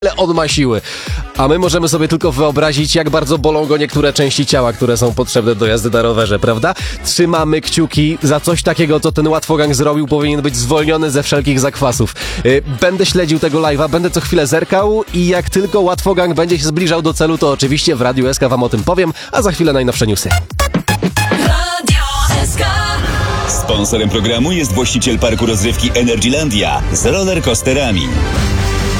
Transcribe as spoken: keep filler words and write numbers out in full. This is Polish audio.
Ale on ma siły, a my możemy sobie tylko wyobrazić, jak bardzo bolą go niektóre części ciała, które są potrzebne do jazdy na rowerze, prawda? Trzymamy kciuki za coś takiego, co ten łatwogang zrobił, powinien być zwolniony ze wszelkich zakwasów. Będę śledził tego live'a, będę co chwilę zerkał i jak tylko łatwogang będzie się zbliżał do celu, to oczywiście w Radiu S K wam o tym powiem, a za chwilę najnowsze newsy. Radio S K. Sponsorem programu jest właściciel parku rozrywki Energylandia z rollercoasterami.